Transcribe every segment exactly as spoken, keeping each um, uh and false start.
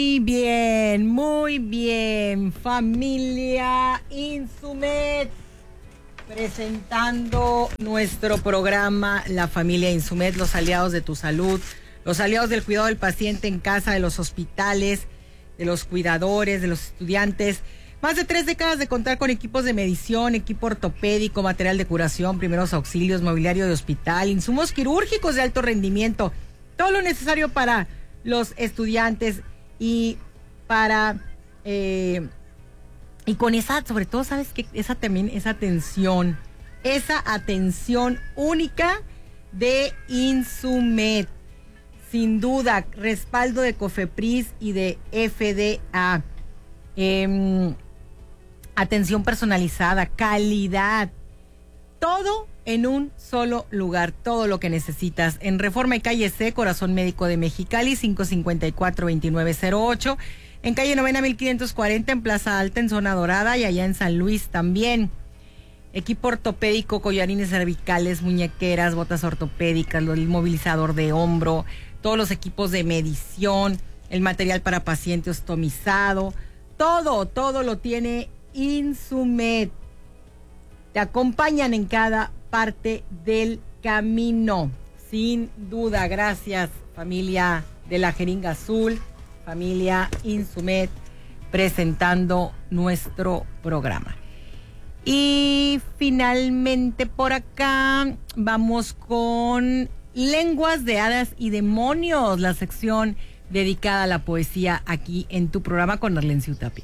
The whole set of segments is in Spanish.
Muy bien, muy bien, familia Insumed, presentando nuestro programa La Familia Insumed, los aliados de tu salud, los aliados del cuidado del paciente en casa, de los hospitales, de los cuidadores, de los estudiantes. Más de tres décadas de contar con equipos de medición, equipo ortopédico, material de curación, primeros auxilios, mobiliario de hospital, insumos quirúrgicos de alto rendimiento, todo lo necesario para los estudiantes y para eh, y con esa, sobre todo, sabes que esa también esa atención, esa atención única de Insumed, sin duda, respaldo de COFEPRIS y de F D A, eh, atención personalizada, calidad, todo en un solo lugar, todo lo que necesitas. En Reforma y Calle C, Corazón Médico de Mexicali, cinco cincuenta y cuatro, veintinueve cero ocho. En Calle Novena, mil quinientos cuarenta, en Plaza Alta, en Zona Dorada, y allá en San Luis también. Equipo ortopédico, collarines cervicales, muñequeras, botas ortopédicas, el movilizador de hombro, todos los equipos de medición, el material para paciente ostomizado, todo, todo lo tiene Insumed. Te acompañan en cada parte del camino, sin duda. Gracias, familia de la Jeringa Azul, familia Insumed, presentando nuestro programa. Y finalmente por acá vamos con Lenguas de Hadas y Demonios, la sección dedicada a la poesía aquí en tu programa con Arlencio Tapia.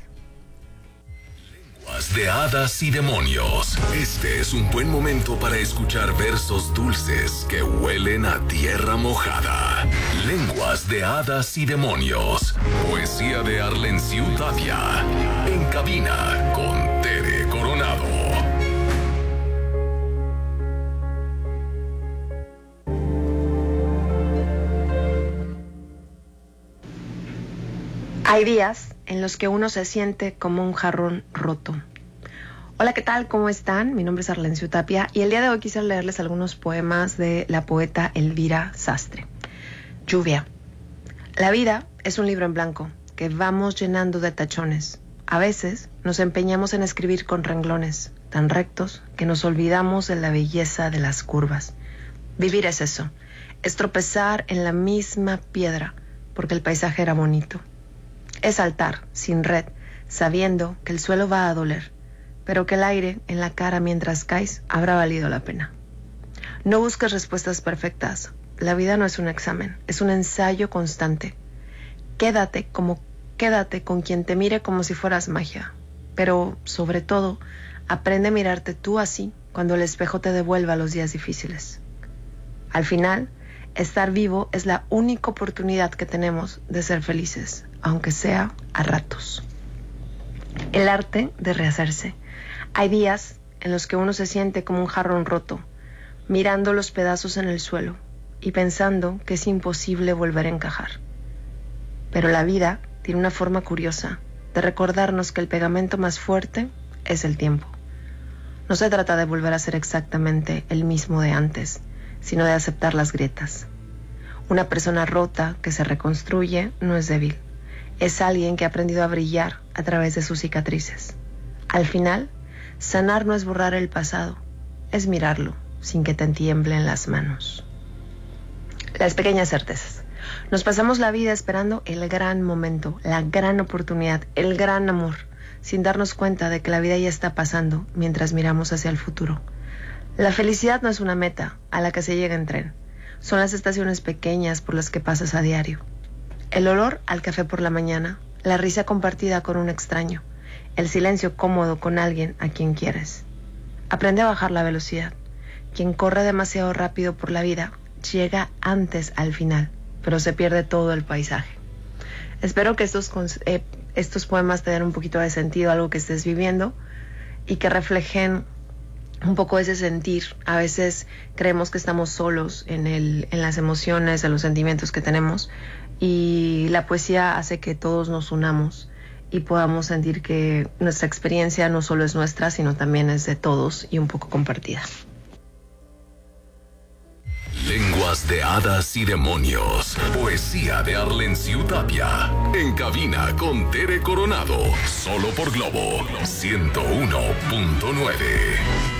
De hadas y demonios. Este es un buen momento para escuchar versos dulces que huelen a tierra mojada. Lenguas de hadas y demonios. Poesía de Arlencio Tapia. En cabina con Tere Coronado. Hay días en los que uno se siente como un jarrón roto. Hola, ¿qué tal? ¿Cómo están? Mi nombre es Arlencio Tapia y el día de hoy quise leerles algunos poemas de la poeta Elvira Sastre. Lluvia. La vida es un libro en blanco que vamos llenando de tachones. A veces nos empeñamos en escribir con renglones tan rectos que nos olvidamos de la belleza de las curvas. Vivir es eso, es tropezar en la misma piedra porque el paisaje era bonito. Es saltar sin red, sabiendo que el suelo va a doler, pero que el aire en la cara mientras caes habrá valido la pena. No busques respuestas perfectas. La vida no es un examen, es un ensayo constante. Quédate como quédate con quien te mire como si fueras magia, pero sobre todo, aprende a mirarte tú así cuando el espejo te devuelva los días difíciles. Al final, estar vivo es la única oportunidad que tenemos de ser felices, aunque sea a ratos. El arte de rehacerse. Hay días en los que uno se siente como un jarrón roto, mirando los pedazos en el suelo y pensando que es imposible volver a encajar. Pero la vida tiene una forma curiosa de recordarnos que el pegamento más fuerte es el tiempo. No se trata de volver a ser exactamente el mismo de antes, sino de aceptar las grietas. Una persona rota que se reconstruye no es débil. Es alguien que ha aprendido a brillar a través de sus cicatrices. Al final, sanar no es borrar el pasado, es mirarlo sin que te tiemblen las manos. Las pequeñas certezas. Nos pasamos la vida esperando el gran momento, la gran oportunidad, el gran amor, sin darnos cuenta de que la vida ya está pasando mientras miramos hacia el futuro. La felicidad no es una meta a la que se llega en tren. Son las estaciones pequeñas por las que pasas a diario. El olor al café por la mañana, la risa compartida con un extraño, el silencio cómodo con alguien a quien quieres. Aprende a bajar la velocidad. Quien corre demasiado rápido por la vida llega antes al final, pero se pierde todo el paisaje. Espero que estos, eh, estos poemas te den un poquito de sentido a algo que estés viviendo y que reflejen un poco ese sentir. A veces creemos que estamos solos en, el, en las emociones, en los sentimientos que tenemos, y la poesía hace que todos nos unamos y podamos sentir que nuestra experiencia no solo es nuestra, sino también es de todos y un poco compartida. Lenguas de hadas y demonios. Poesía de Arlencio Tapia. En cabina con Tere Coronado. Solo por Globo ciento uno punto nueve.